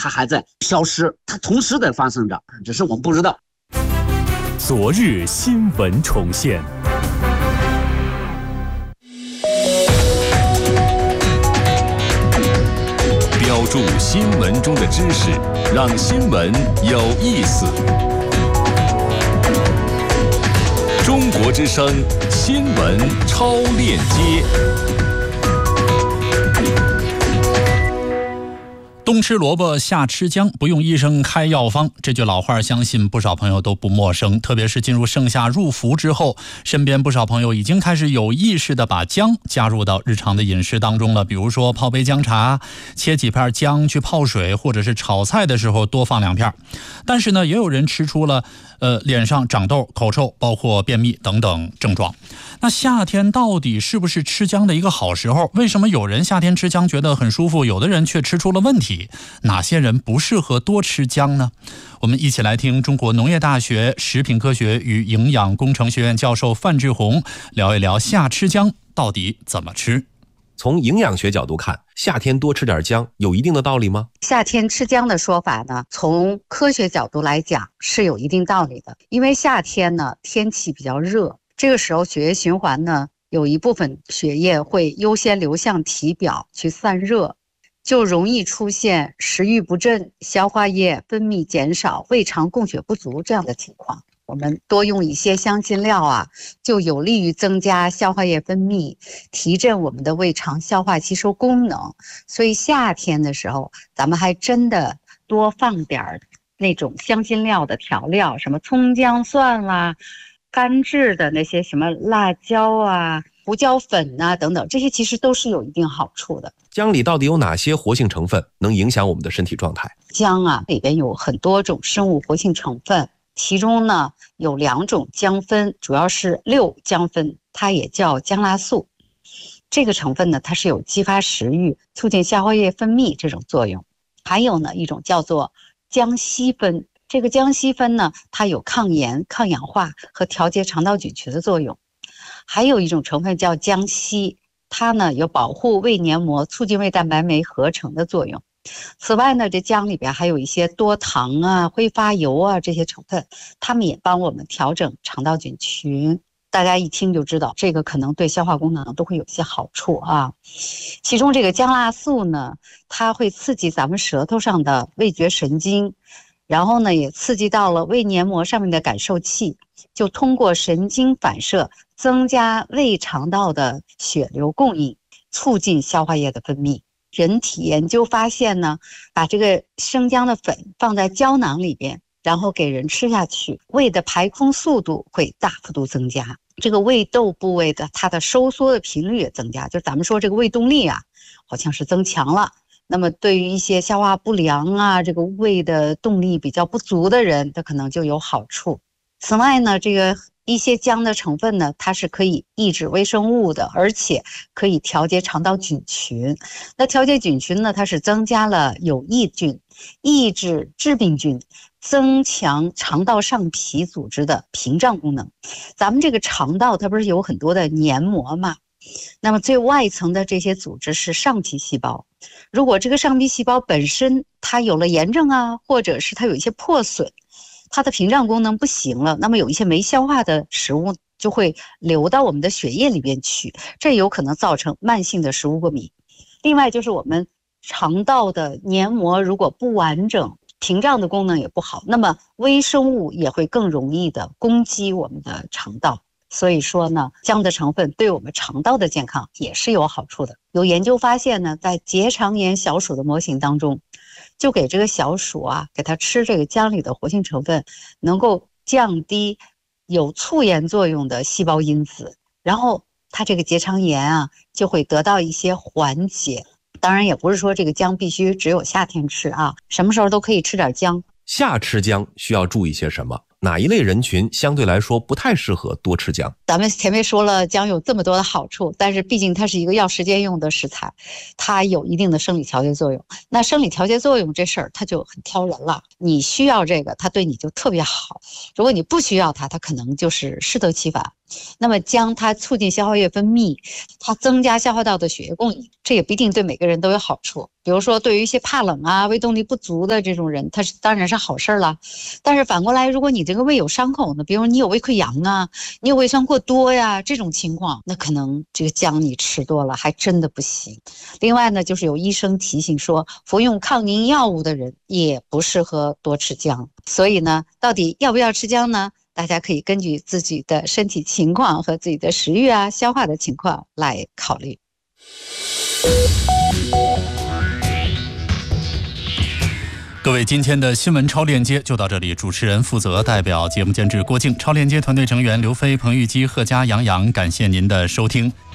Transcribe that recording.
它还在消失，它同时在发生着，只是我们不知道。 昨日新闻重现。 标注新闻中的知识，让新闻有意思。中国之声新闻超链接。 冬吃萝卜夏吃姜，不用医生开药方，这句老话相信不少朋友都不陌生。特别是进入盛夏入伏之后，身边不少朋友已经开始有意识地把姜加入到日常的饮食当中了。比如说泡杯姜茶，切几片姜去泡水，或者是炒菜的时候多放2片。但是呢，也有人吃出了脸上长痘、口臭，包括便秘等等症状。那夏天到底是不是吃姜的一个好时候？为什么有人夏天吃姜觉得很舒服，有的人却吃出了问题？哪些人不适合多吃姜呢？我们一起来听中国农业大学食品科学与营养工程学院教授范志红聊一聊夏吃姜到底怎么吃。 从营养学角度看，夏天多吃点姜有一定的道理吗？ 夏天吃姜的说法呢，从科学角度来讲是有一定道理的。因为夏天呢，天气比较热，这个时候血液循环呢，有一部分血液会优先流向体表去散热，就容易出现食欲不振、消化液分泌减少、胃肠供血不足这样的情况。我们多用一些香辛料啊，就有利于增加消化液分泌，提振我们的胃肠消化吸收功能。所以夏天的时候，咱们还真的多放点那种香辛料的调料，什么葱姜蒜啦、干制的那些什么辣椒啊、胡椒粉啊等等，这些其实都是有一定好处的。 姜里到底有哪些活性成分能影响我们的身体状态？ 姜啊，里边有很多种生物活性成分，其中呢有2种姜酚，主要是6姜酚，它也叫姜辣素。这个成分呢，它是有激发食欲、促进消化液分泌这种作用。还有呢一种叫做姜烯酚，这个姜烯酚呢，它有抗炎、抗氧化和调节肠道菌群的作用。还有一种成分叫姜烯，它呢有保护胃黏膜、促进胃蛋白酶合成的作用。此外呢，这姜里边还有一些多糖啊、挥发油啊这些成分，它们也帮我们调整肠道菌群。大家一听就知道，这个可能对消化功能都会有些好处啊。其中这个姜辣素呢，它会刺激咱们舌头上的味觉神经，然后呢也刺激到了胃黏膜上面的感受器，就通过神经反射增加胃肠道的血流供应，促进消化液的分泌。人体研究发现呢，把这个生姜的粉放在胶囊里边，然后给人吃下去，胃的排空速度会大幅度增加，这个胃窦部位的它的收缩的频率也增加，就是咱们说这个胃动力啊，好像是增强了。那么对于一些消化不良啊，这个胃的动力比较不足的人，它可能就有好处。此外呢，这个一些姜的成分呢，它是可以抑制微生物的，而且可以调节肠道菌群。那调节菌群呢，它是增加了有益菌，抑制致病菌，增强肠道上皮组织的屏障功能。咱们这个肠道它不是有很多的黏膜吗？那么最外层的这些组织是上皮细胞，如果这个上皮细胞本身它有了炎症啊，或者是它有一些破损，它的屏障功能不行了，那么有一些没消化的食物就会流到我们的血液里边去，这有可能造成慢性的食物过敏。另外就是我们肠道的黏膜如果不完整，屏障的功能也不好，那么微生物也会更容易的攻击我们的肠道。所以说呢，姜的成分对我们肠道的健康也是有好处的。有研究发现呢，在结肠炎小鼠的模型当中，就给这个小鼠啊，给它吃这个姜里的活性成分，能够降低有促炎作用的细胞因子，然后它这个结肠炎啊就会得到一些缓解。当然也不是说这个姜必须只有夏天吃啊，什么时候都可以吃点姜。 夏吃姜需要注意些什么？哪一类人群相对来说不太适合多吃姜？ 咱们前面说了姜有这么多的好处，但是毕竟它是一个要时间用的食材，它有一定的生理调节作用。那生理调节作用这事儿它就很挑人了，你需要这个它对你就特别好，如果你不需要它，它可能就是适得其反。 那么姜它促进消化液分泌，它增加消化道的血液供应，这也不一定对每个人都有好处。比如说对于一些怕冷啊、胃动力不足的这种人，它当然是好事了。但是反过来，如果你这个胃有伤口呢，比如你有胃溃疡啊，你有胃酸过多呀，这种情况，那可能这个姜你吃多了还真的不行。另外呢，就是有医生提醒说，服用抗凝药物的人也不适合多吃姜。所以呢，到底要不要吃姜呢？大家可以根据自己的身体情况和自己的食欲啊、消化的情况来考虑。 各位，今天的新闻超链接就到这里，主持人负责，代表节目监制郭靖，超链接团队成员刘飞、彭玉基、贺佳、杨洋，感谢您的收听。